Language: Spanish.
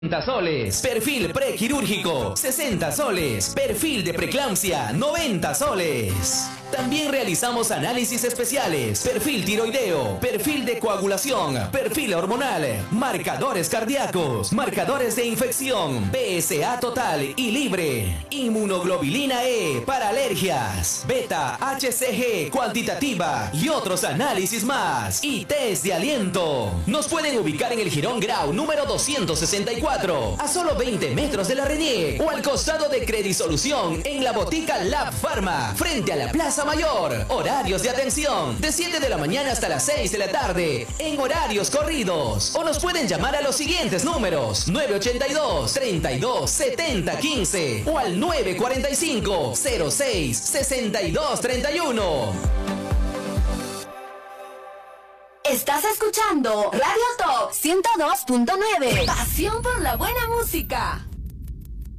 60 soles. Perfil prequirúrgico, 60 soles. Perfil de preeclampsia, 90 soles. También realizamos análisis especiales, perfil tiroideo, perfil de coagulación, perfil hormonal, marcadores cardíacos, marcadores de infección, PSA total y libre, inmunoglobulina E para alergias, beta HCG cuantitativa y otros análisis más. Y test de aliento. Nos pueden ubicar en el Jirón Grau número 264, a solo 20 metros de la Renier, o al costado de Credisolución en la botica Lab Pharma, frente a la Plaza Mayor. Horarios de atención de 7 de la mañana hasta las 6 de la tarde en horarios corridos, o nos pueden llamar a los siguientes números: 982 32 70 15 o al 945 06 62 31. Estás escuchando Radio Top 102.9. Pasión por la buena música.